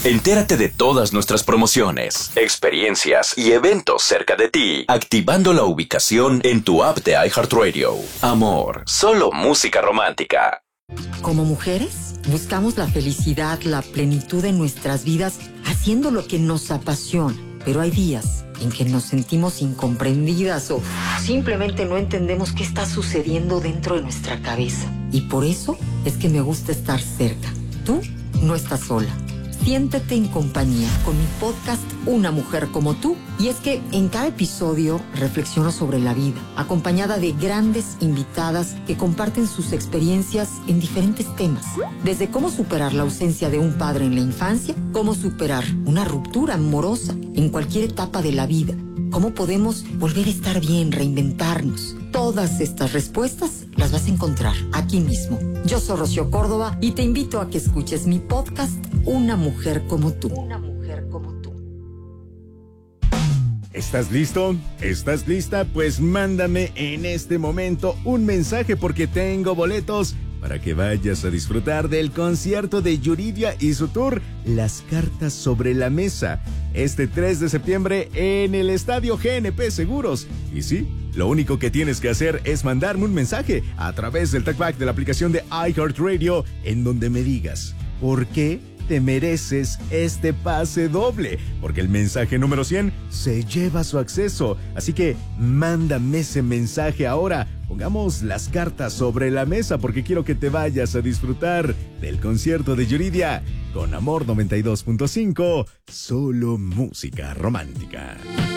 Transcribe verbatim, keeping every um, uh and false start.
Entérate de todas nuestras promociones, experiencias y eventos cerca de ti, activando la ubicación en tu app de iHeartRadio. Amor, solo música romántica. Como mujeres, buscamos la felicidad, la plenitud en nuestras vidas, haciendo lo que nos apasiona. Pero hay días en que nos sentimos incomprendidas o simplemente no entendemos qué está sucediendo dentro de nuestra cabeza. Y por eso es que me gusta estar cerca. Tú no estás sola. Siéntete en compañía con mi podcast Una Mujer Como Tú. Y es que en cada episodio reflexiono sobre la vida, acompañada de grandes invitadas que comparten sus experiencias en diferentes temas. Desde cómo superar la ausencia de un padre en la infancia, cómo superar una ruptura amorosa en cualquier etapa de la vida, cómo podemos volver a estar bien, reinventarnos. Todas estas respuestas las vas a encontrar aquí mismo. Yo soy Rocío Córdoba y te invito a que escuches mi podcast Una Mujer Como Tú. Una Mujer Como Tú. ¿Estás listo? ¿Estás lista? Pues mándame en este momento un mensaje porque tengo boletos para que vayas a disfrutar del concierto de Yuridia y su tour Las Cartas sobre la Mesa, este tres de septiembre en el Estadio G N P Seguros. Y sí, lo único que tienes que hacer es mandarme un mensaje a través del talkback de la aplicación de iHeartRadio en donde me digas por qué te mereces este pase doble, porque el mensaje número cien se lleva su acceso. Así que mándame ese mensaje ahora. Pongamos las cartas sobre la mesa porque quiero que te vayas a disfrutar del concierto de Yuridia con Amor noventa y dos punto cinco, solo música romántica.